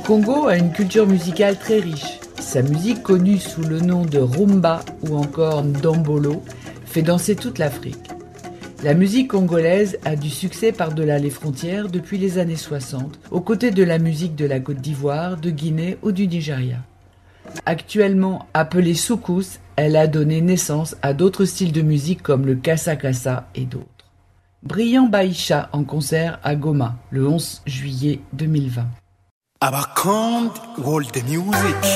Congo a une culture musicale très riche. Sa musique, connue sous le nom de rumba ou encore ndombolo, fait danser toute l'Afrique. La musique congolaise a du succès par-delà les frontières depuis les années 60, aux côtés de la musique de la Côte d'Ivoire, de Guinée ou du Nigeria. Actuellement appelée soukous, elle a donné naissance à d'autres styles de musique comme le kassa-kassa et d'autres. Brillant Baïcha en concert à Goma le 11 juillet 2020. Abakan World Music.